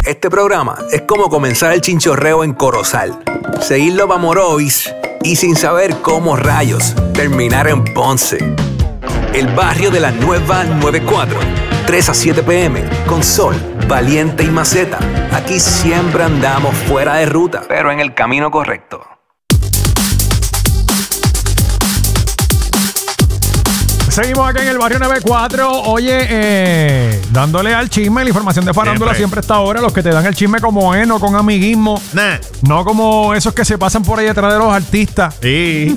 Este programa es como comenzar el chinchorreo en Corozal, seguirlo para Morovis y sin saber cómo rayos terminar en Ponce. El barrio de la nueva 94, 3 a 7 p.m, con Sol, Valiente y Maceta. Aquí siempre andamos fuera de ruta, pero en el camino correcto. Seguimos acá en el barrio 94. Oye, dándole al chisme, la información de farándula siempre está ahora. Los que te dan el chisme como es, no con amiguismo. No como esos que se pasan por ahí detrás de los artistas. Sí.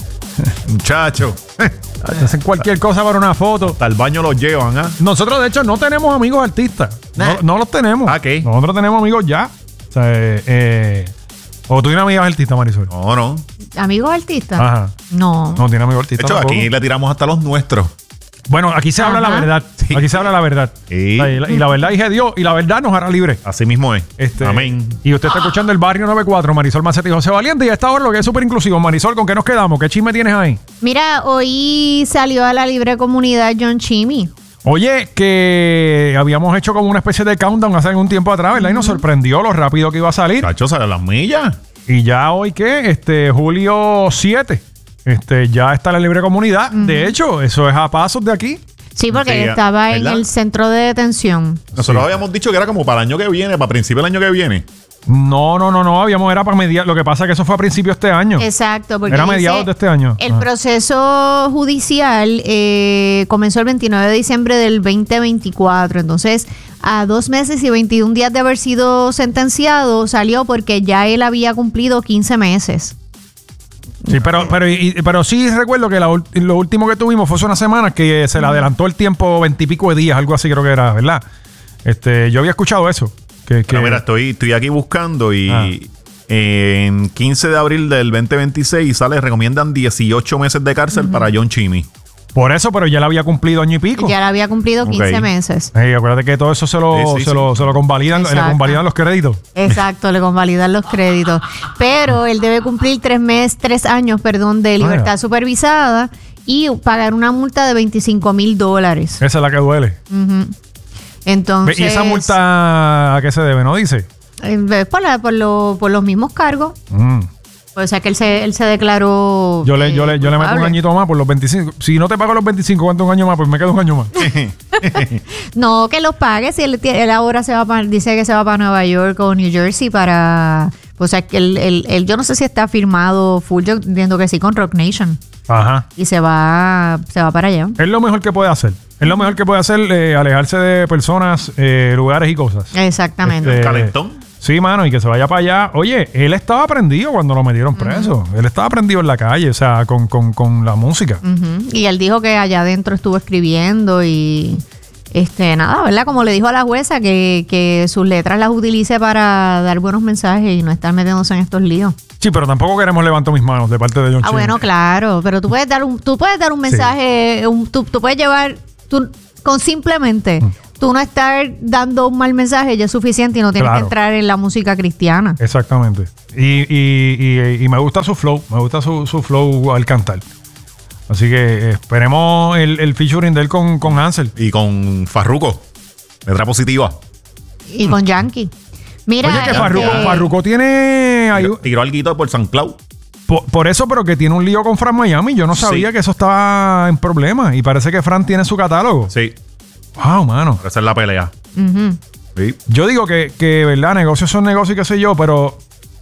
Muchacho. Hacen cualquier cosa para una foto. Hasta el baño los llevan, ¿ah? Nosotros, de hecho, no tenemos amigos artistas. No los tenemos. ¿Ah, qué? Nosotros tenemos amigos ya. O sea, ¿o tú tienes amigas artistas, Marisol? No. ¿Amigos artistas? Ajá. No. No tiene amigos artistas. De hecho, tampoco. aquí le tiramos hasta los nuestros. Bueno, aquí se habla la verdad. Sí. Aquí se habla la verdad. Sí. Y la verdad dije Dios, y la verdad nos hará libre. Así mismo es. Amén. Y usted está escuchando el barrio 94, Marisol Maceta y José Valiente. Y a esta hora lo que es súper inclusivo. Marisol, ¿con qué nos quedamos? ¿Qué chisme tienes ahí? Mira, hoy salió a la libre comunidad John Chimmy. Oye, que habíamos hecho como una especie de countdown hace un tiempo atrás, ¿verdad? Y nos sorprendió lo rápido que iba a salir. Cacho, sale a las millas. Y ya hoy, ¿qué? Julio 7. Ya está la libre comunidad. De hecho, eso es a pasos de aquí. Sí, porque Sí, estaba ¿verdad? en el centro de detención. Nosotros habíamos dicho que era como para el año que viene, para principio del año que viene. No. Era para mediados. Lo que pasa es que eso fue a principios de este año. Exacto. Porque Era dice, mediados de este año. El proceso judicial comenzó el 29 de diciembre del 2024. Entonces, a 2 meses y 21 días de haber sido sentenciado, salió porque ya él había cumplido 15 meses. Sí, pero sí recuerdo que lo último que tuvimos fue hace una semana que se le adelantó el tiempo 20 y pico de días, algo así creo que era, ¿verdad? Yo había escuchado eso. Pero mira, estoy aquí buscando y en 15 de abril del 2026 recomiendan 18 meses de cárcel para John Chimmy. Por eso, pero ya le había cumplido año y pico. Ya le había cumplido 15 meses. Acuérdate que todo eso se lo convalidan, le convalidan los créditos. Exacto, le convalidan los créditos. Pero él debe cumplir 3 años de libertad supervisada y pagar una multa de $25,000. Esa es la que duele. Entonces, ¿Y esa multa a qué se debe? ¿No dice? Por los mismos cargos. O sea que él se declaró. Yo le meto un añito más por los 25. Si no te pago los 25, ¿cuánto un año más? Pues me quedo un año más. No, que los pague. Si él ahora dice que se va para Nueva York o New Jersey para. O sea que él yo no sé si está firmado full. Yo entiendo que sí, con Rock Nation. Ajá. Y se va para allá. Es lo mejor que puede hacer. Es lo mejor que puede hacer, alejarse de personas, lugares y cosas. Exactamente. Calentón. Sí, mano, y que se vaya para allá. Oye, él estaba prendido cuando lo metieron preso. Él estaba prendido en la calle, o sea, con la música. Y él dijo que allá adentro estuvo escribiendo y nada, ¿verdad? Como le dijo a la jueza que sus letras las utilice para dar buenos mensajes y no estar metiéndose en estos líos. Sí, pero tampoco queremos levantar mis manos de parte de John Chimmy. Bueno, claro, pero tú puedes dar un mensaje, tú puedes llevar con simplemente tú no estar dando un mal mensaje ya es suficiente y no tienes que entrar en la música cristiana. Exactamente. Y me gusta su flow, su flow al cantar. Así que esperemos el featuring de él con Hansel. Y con Farruko. Letra positiva. Y con Yankee. Mira, oye, que Farruko tiene... Tiró alguito por San Clau. Por eso, pero que tiene un lío con Fran Miami. Yo no sabía que eso estaba en problemas. Y parece que Fran tiene su catálogo. Sí. Wow, mano. Esa es la pelea. Sí. Yo digo que, ¿verdad? Negocios son negocios y qué sé yo, pero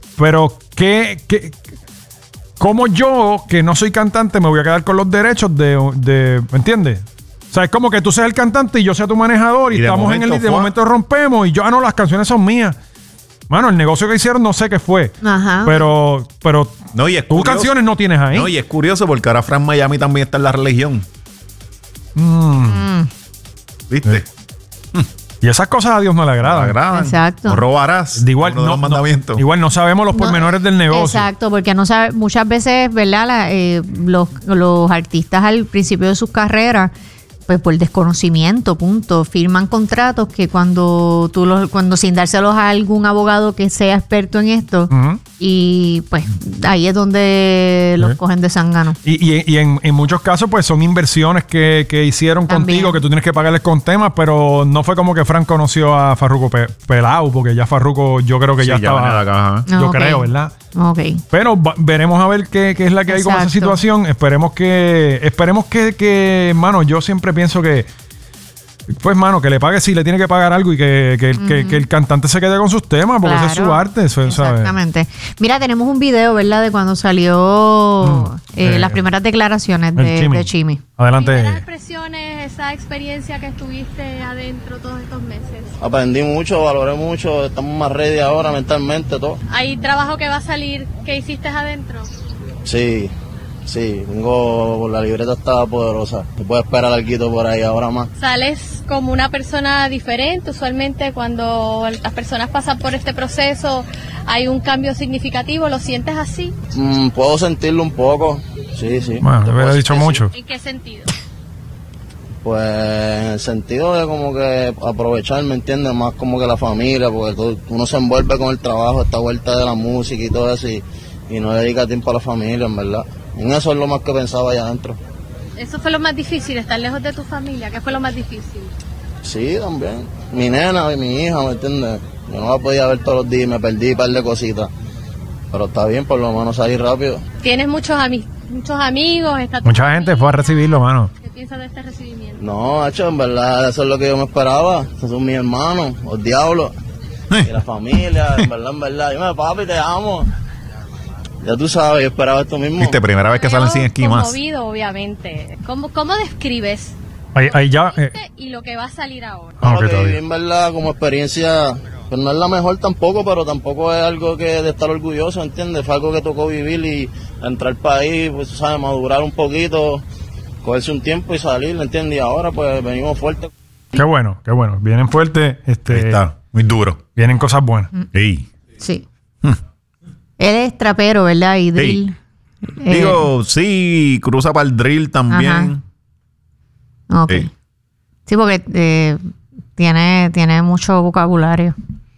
¿cómo yo, que no soy cantante, me voy a quedar con los derechos de ¿me entiendes? O sea, es como que tú seas el cantante y yo sea tu manejador y estamos en el... De momento rompemos y yo, no, las canciones son mías. Mano, el negocio que hicieron no sé qué fue. Ajá. Pero no, y es tú curioso, canciones no tienes ahí. No, y es curioso porque ahora Fran Miami también está en la religión. ¿Viste? Y esas cosas a Dios no le agradan. Exacto. No robarás. Igual no sabemos los pormenores del negocio. Exacto, porque no sabe, muchas veces, ¿verdad? Los artistas al principio de sus carreras pues por desconocimiento, punto. Firman contratos que cuando sin dárselos a algún abogado que sea experto en esto, y pues ahí es donde los cogen de zángano. Y en muchos casos, pues son inversiones que hicieron También. contigo, que tú tienes que pagarles con temas, pero no fue como que Frank conoció a Farruko pelado, porque ya Farruko yo creo que ya venía de estaba. acá, Yo Ok. creo, ¿verdad? Ok. Pero veremos a ver qué es la que hay con esa Exacto. situación. Esperemos que, mano, yo siempre pienso que, pues, mano, que le pague si le tiene que pagar algo y que el cantante se quede con sus temas, porque ese es su Claro. arte. Eso, ¿sabes? Exactamente. Mira, tenemos un video, ¿verdad? De cuando salió las primeras declaraciones de Chimmy. Adelante. Primeras expresiones, esa experiencia que estuviste adentro todos estos meses. Aprendí mucho, valoré mucho, estamos más ready ahora mentalmente, todo. ¿Hay trabajo que va a salir que hiciste adentro? Sí, la libreta estaba poderosa. Se puede esperar algo por ahí ahora más. ¿Sales como una persona diferente? Usualmente cuando las personas pasan por este proceso hay un cambio significativo, ¿lo sientes así? Puedo sentirlo un poco, sí. Bueno, Te te puedo hubiera dicho decir que mucho. ¿En qué sentido? Pues en el sentido de como que aprovechar, ¿me entiendes? Más como que la familia, porque uno se envuelve con el trabajo, esta vuelta de la música y todo eso, y no dedica tiempo a la familia, en verdad. En eso es lo más que pensaba allá adentro. ¿Eso fue lo más difícil, estar lejos de tu familia? ¿Qué fue lo más difícil? Sí, también. Mi nena y mi hija, ¿me entiendes? Yo no la podía ver todos los días y me perdí un par de cositas. Pero está bien, por lo menos salir rápido. ¿Tienes muchos amigos? ¿Está tu Mucha gente fue a familia? recibirlo, mano. ¿Qué piensas de este recibimiento? No, hacho, en verdad, eso es lo que yo me esperaba. Esos son mis hermanos, los diablos. Y la familia, en verdad. Dime, papi, te amo. Ya tú sabes, yo esperaba esto mismo. Viste, primera vez que salen sin esquí más. Conmovido, obviamente. ¿Cómo describes Ahí ya. y lo que va a salir ahora? Ok, que está bien. en verdad, como experiencia, pues no es la mejor tampoco, pero tampoco es algo que de estar orgulloso, ¿entiendes? Fue algo que tocó vivir y entrar al país, pues, ¿sabes? Madurar un poquito, cogerse un tiempo y salir, ¿entiendes? Y ahora, pues, venimos fuertes. Qué bueno. Vienen fuertes. Ahí está, muy duro. Vienen cosas buenas. Ey. Sí. Él es trapero, ¿verdad? Y drill. Digo, sí, cruza para el drill también. Ok. Sí. Sí, porque tiene mucho vocabulario.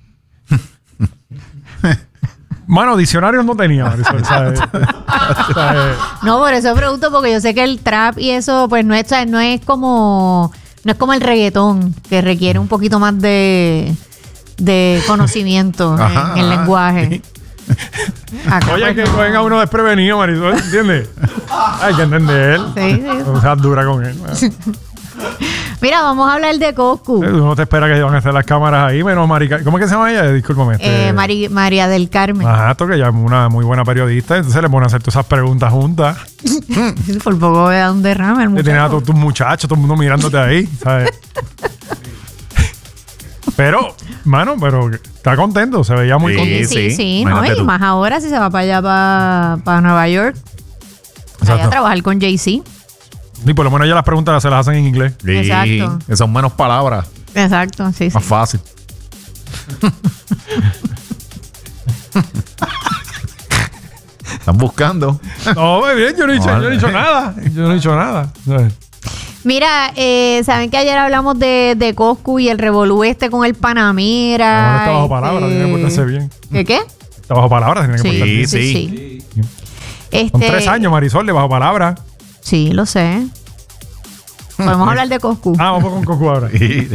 Mano, diccionarios no tenía, Marisol, ¿sabes? ¿Sabes? No, por eso pregunto, porque yo sé que el trap y eso, pues no es, ¿sabes? No es como el reggaetón, que requiere un poquito más de conocimiento Ajá, en el lenguaje. Acá, Oye, pues, que no. cogen a uno desprevenido, Marisol, ¿entiendes? Hay que entender. Sí. O sea, dura con él. Mira, vamos a hablar de Coscu. Uno te espera que van a hacer las cámaras ahí, menos Marica. ¿Cómo es que se llama ella? Discúlpame. María del Carmen. Ajá, esto que ella es una muy buena periodista, entonces le ponen a hacer todas esas preguntas juntas. Por poco vea un derrame el Que tienen a muchacho. todos tus muchachos, todo el mundo mirándote ahí, ¿sabes? Pero, mano, está contento, se veía muy Sí. contento. Sí, ¿no? Imagínate Y tú. más ahora si se va para allá, para Nueva York. Allá Exacto. a trabajar con Jay-Z. Y por lo menos ya las preguntas se las hacen en inglés. Sí, Exacto. que son menos palabras, Exacto, sí. más fácil. Están buscando. No, muy bien, yo no he dicho nada. Yo no he dicho nada. ¿Sabes? Mira, saben que ayer hablamos de Coscu y el revolú este con el Panamera. Ahora está bajo palabra, tiene que portarse bien. ¿Qué? Está bajo palabra, tiene que Sí, portarse bien. Sí. Son 3 años, Marisol, de bajo palabra. Sí, lo sé. Podemos hablar de Coscu. Ah, vamos con Coco ahora.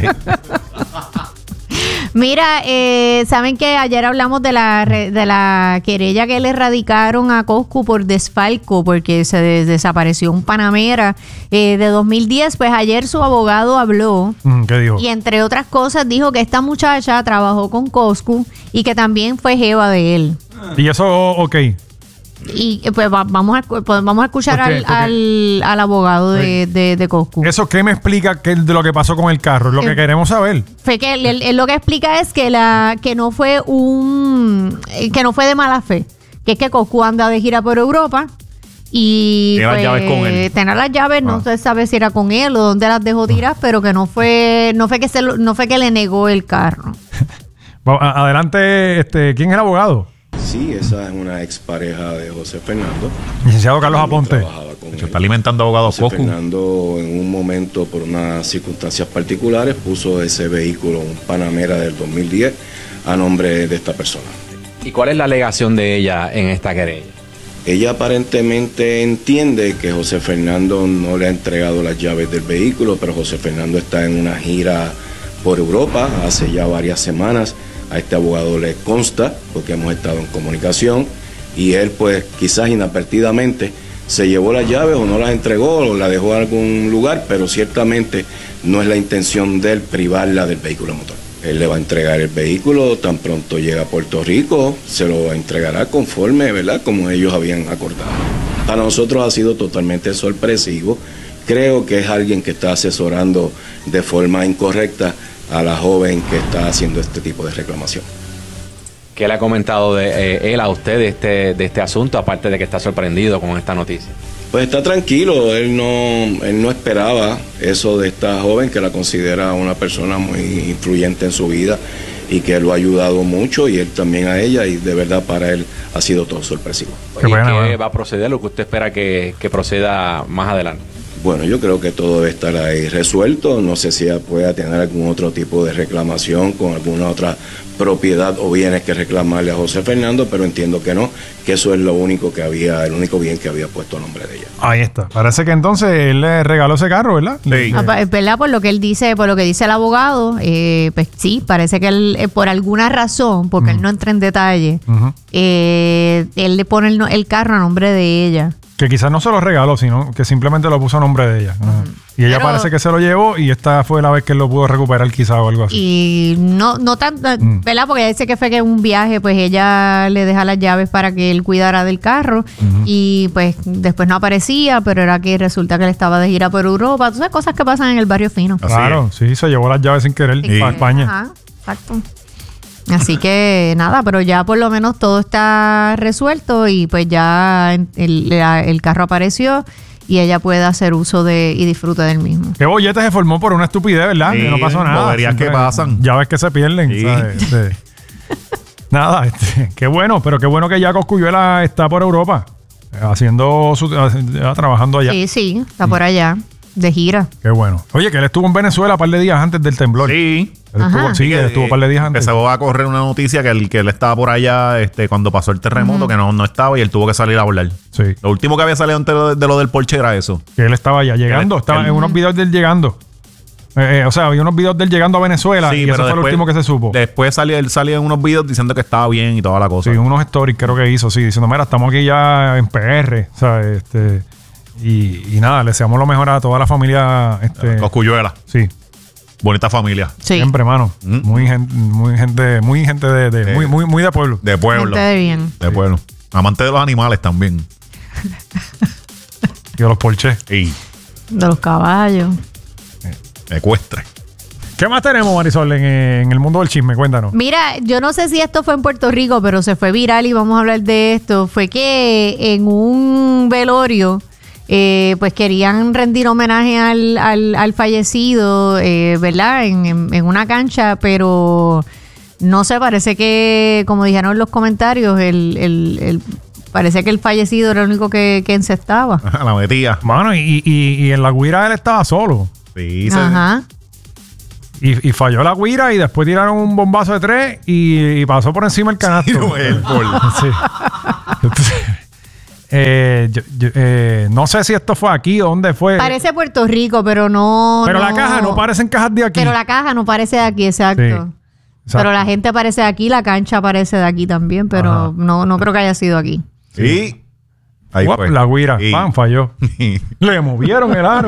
Mira, saben que ayer hablamos de la querella que le radicaron a Coscu por desfalco porque se desapareció un Panamera de 2010. Pues ayer su abogado habló ¿Qué dijo? y entre otras cosas dijo que esta muchacha trabajó con Coscu y que también fue jeva de él. Y eso, ok. Y pues vamos a escuchar ¿Por qué? al abogado de Coscu. ¿Eso qué me explica de lo que pasó con el carro? Lo que queremos saber. Fue que él lo que explica es que no fue de mala fe, que es que Coscu anda de gira por Europa y Tiene las llaves con él. tener las llaves no se sabe si era con él o dónde las dejó tirar, pero que no fue que le negó el carro. Adelante, ¿quién es el abogado? Sí, esa es una expareja de José Fernando. Licenciado Carlos También Aponte. trabajaba Se está alimentando abogados José Coscu. Fernando, en un momento, por unas circunstancias particulares, puso ese vehículo, un Panamera del 2010, a nombre de esta persona. ¿Y cuál es la alegación de ella en esta querella? Ella aparentemente entiende que José Fernando no le ha entregado las llaves del vehículo, pero José Fernando está en una gira por Europa hace ya varias semanas. A este abogado le consta, porque hemos estado en comunicación, y él pues quizás inadvertidamente se llevó las llaves o no las entregó o la dejó en algún lugar, pero ciertamente no es la intención de él privarla del vehículo motor. Él le va a entregar el vehículo tan pronto llega a Puerto Rico, se lo entregará conforme, ¿verdad?, como ellos habían acordado. Para nosotros ha sido totalmente sorpresivo. Creo que es alguien que está asesorando de forma incorrecta a la joven que está haciendo este tipo de reclamación. ¿Qué le ha comentado de él a usted de este asunto, aparte de que está sorprendido con esta noticia? Pues está tranquilo, él no esperaba eso de esta joven, que la considera una persona muy influyente en su vida y que lo ha ayudado mucho, y él también a ella, y de verdad para él ha sido todo sorpresivo. ¿Y qué va a proceder, lo que usted espera que proceda más adelante? Bueno, yo creo que todo debe estar ahí resuelto. No sé si ella pueda tener algún otro tipo de reclamación con alguna otra propiedad o bienes que reclamarle a José Fernando, pero entiendo que no, que eso es lo único que había, el único bien que había puesto a nombre de ella. Ahí está. Parece que entonces él le regaló ese carro, ¿verdad? Sí. ¿Verdad? Por lo que él dice, por lo que dice el abogado, pues sí, parece que él, por alguna razón, porque él no entra en detalle, él le pone el carro a nombre de ella. Que quizás no se lo regaló, sino que simplemente lo puso a nombre de ella. Y ella parece que se lo llevó, y esta fue la vez que él lo pudo recuperar quizás o algo así. Y no tanto, ¿verdad? Porque dice que fue que en un viaje, pues ella le deja las llaves para que él cuidara del carro, y pues después no aparecía, pero era que resulta que él estaba de gira por Europa. Tú sabes, cosas que pasan en el barrio fino. Claro, sí, se llevó las llaves sin querer para España. Ajá, exacto. Así que nada, pero ya por lo menos todo está resuelto, y pues ya el carro apareció y ella puede hacer uso y disfrute del mismo. Qué bollete se formó por una estupidez, ¿verdad? Sí, que no pasó nada. boberías que pasan. Llaves que se pierden. Sí. ¿Sabes? Nada, qué bueno, pero qué bueno que ya Cosculluela está por Europa, trabajando allá. Sí, está por allá, de gira. Qué bueno. Oye, que él estuvo en Venezuela un par de días antes del temblor. Sí. Él estuvo un par de días antes. Empezó a correr una noticia que él estaba por allá cuando pasó el terremoto, que no estaba, y él tuvo que salir a volar. Sí. Lo último que había salido antes de lo del Porsche era eso. Que él estaba allá llegando, estaba en unos videos de él llegando. O sea, había unos videos de él llegando a Venezuela, Sí, y eso fue lo último que se supo. Después él salía en unos videos diciendo que estaba bien y toda la cosa. Sí, unos stories creo que hizo, sí, diciendo, mira, estamos aquí ya en PR, ¿sabes? Y nada, le deseamos lo mejor a toda la familia. Cosculluela. Sí. Bonita familia. Sí. Siempre, hermano. Muy gente de pueblo. De pueblo. Gente de bien. De pueblo. Amante de los animales también. Y de los Porsche. Y De los caballos. ecuestre. ¿Qué más tenemos, Marisol, en el mundo del chisme? Cuéntanos. Mira, yo no sé si esto fue en Puerto Rico, pero se fue viral y vamos a hablar de esto. Fue que en un velorio, pues querían rendir homenaje al fallecido, ¿verdad? En una cancha, pero no sé, parece que, como dijeron en los comentarios, parece que el fallecido era el único que encestaba. La metía. Mano, y en la guira él estaba solo. Sí, Ajá. Y falló la guira, y después tiraron un bombazo de 3 y pasó por encima el canasto. Sí. No sé si esto fue aquí o dónde fue. Parece Puerto Rico, pero no. Pero la caja no parecen cajas de aquí. Pero la caja no parece de aquí, exacto. Sí, exacto. Pero la gente parece de aquí, la cancha parece de aquí también, pero no creo que haya sido aquí. Sí. Ahí fue. La guira, Sí. ¡pam! Falló. Le movieron el aro.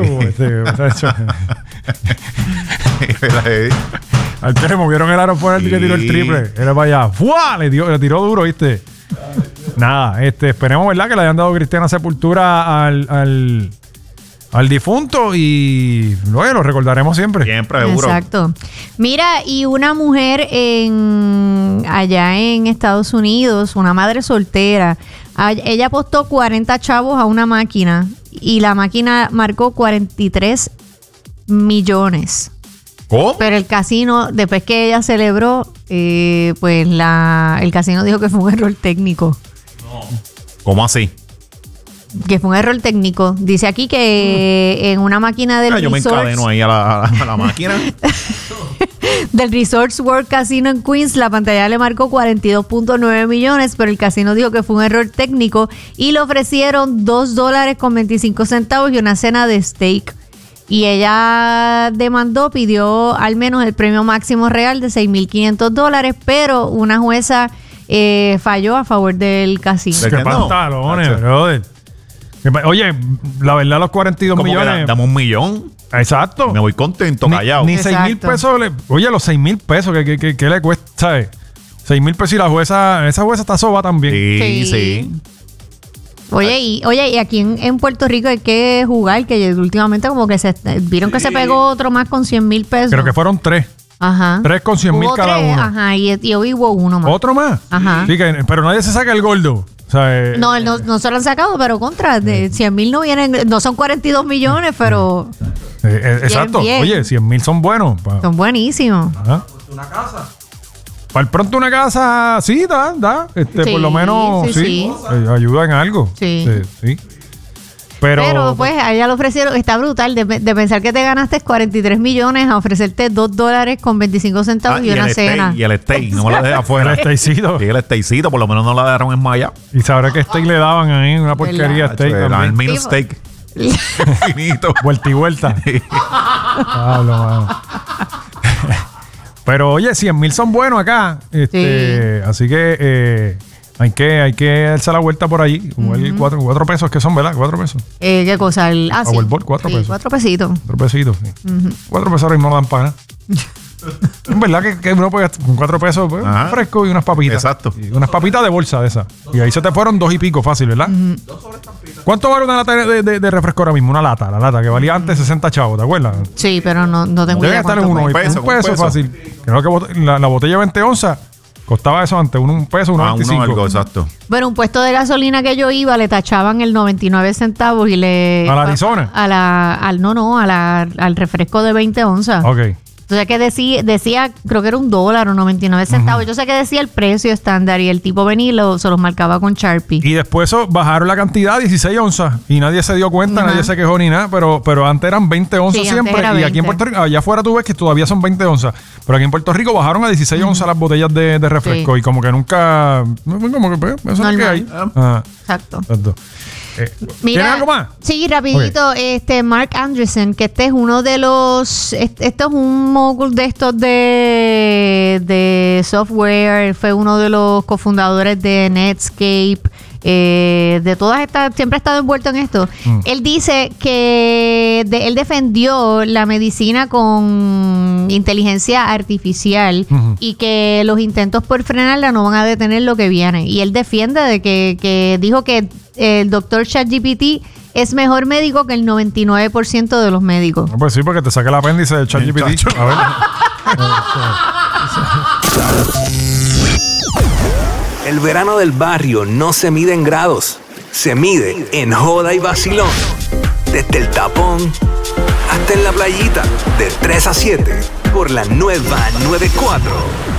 Al que le movieron el aro fue el que tiró el triple. Era para allá. ¡Fua! Le tiró duro, ¿viste? Nada, esperemos, ¿verdad? Que le hayan dado cristiana sepultura al difunto, y luego lo recordaremos siempre. Siempre, seguro. Exacto. Mira, y una mujer allá en Estados Unidos, una madre soltera, ella apostó 40 chavos a una máquina, y la máquina marcó 43 millones. ¿Cómo? Pero el casino, después que ella celebró, pues el casino dijo que fue un error técnico. ¿Cómo así? que fue un error técnico. Dice aquí que en una máquina del yo me encadeno ahí a la máquina. del Resorts World Casino en Queens, la pantalla le marcó 42.9 millones, pero el casino dijo que fue un error técnico y le ofrecieron $2.25 y una cena de steak. Y ella pidió al menos el premio máximo real de $6.500, pero una jueza falló a favor del casino. ¿Qué pantalones, brother? Oye, la verdad, los 42 millones. Dame $1 millón. Exacto. Me voy contento, callado. Ni 6,000 pesos. Oye, los 6,000 pesos, ¿qué le cuesta? ¿Sabes? 6,000 pesos y esa jueza está soba también. Sí. Oye, y aquí en Puerto Rico hay que jugar, que últimamente como que vieron que se pegó otro más con 100,000 pesos. Creo que fueron 3. Ajá. 3 con 100,000 cada uno. Ajá, y hoy hubo uno más. ¿Otro más? Ajá. Sí, pero nadie se saca el gordo. O sea, no se lo han sacado, pero de 100,000 no vienen, no son 42 millones, pero... exacto. Bien. Oye, 100,000 son buenos. Son buenísimos. Ajá. ¿Una casa? Para el pronto una casa, sí, da. Sí, por lo menos, sí. Ayuda en algo. Sí. Pero pues a ella le ofrecieron, está brutal, de pensar que te ganaste 43 millones a ofrecerte $2.25 y una cena. Y el steak, no me lo dejes afuera. El steakcito. Sí, el steakcito, por lo menos no la dejaron en Maya. Y sabrá que steak le daban ahí, una porquería steak. El menos steak. Finito. Vuelta y vuelta. Pero oye, 100,000 son buenos acá. Así que hay que darse la vuelta por allí. 4 pesos que son, ¿verdad? 4 pesos. ¿Qué cosa? Powerball, 4 pesos. 4 pesitos. 4 pesitos, sí. 4 pesos ahora mismo no dan para nada. Es verdad que uno puede con 4 pesos pues, fresco y unas papitas. Exacto. Y unas papitas de bolsa de esas. Y ahí se te fueron 2 y pico fácil, ¿verdad? 2 sobre estampitas. ¿Cuánto vale una lata de refresco ahora mismo? La lata que valía antes 60 chavos, ¿te acuerdas? Sí, pero no tengo idea. Debe estar en un peso fácil. Creo que la botella de 20 onzas costaba eso antes, $1, $1.25. Algo, exacto. Bueno, un puesto de gasolina que yo iba le tachaban el 99 centavos y le... ¿A la Arizona? Al refresco de 20 onzas. Ok. Entonces que decía, creo que era $1 o 99 centavos. Yo sé que decía el precio estándar y el tipo venía y se los marcaba con Sharpie. Y después bajaron la cantidad a 16 onzas y nadie se dio cuenta, nadie se quejó ni nada, pero antes eran 20 onzas siempre. Y aquí en Puerto Rico, allá afuera tú ves que todavía son 20 onzas, pero aquí en Puerto Rico bajaron a 16 onzas las botellas de refresco y como que nunca, como que eso es lo que hay. Exacto. ¿Tienes algo más? Sí, rapidito. Okay. Mark Andreessen, que es uno de los... Esto es un mogul de estos de software. Fue uno de los cofundadores de Netscape. De todas estas... Siempre ha estado envuelto en esto. Él dice que él defendió la medicina con inteligencia artificial y que los intentos por frenarla no van a detener lo que viene. Y él defiende de que dijo que el doctor ChatGPT es mejor médico que el 99% de los médicos. Pues sí, porque te saca el apéndice del ChatGPT. A ver. El verano del barrio no se mide en grados, se mide en joda y vacilón. Desde el tapón hasta en la playita, de 3 a 7, por la nueva 94.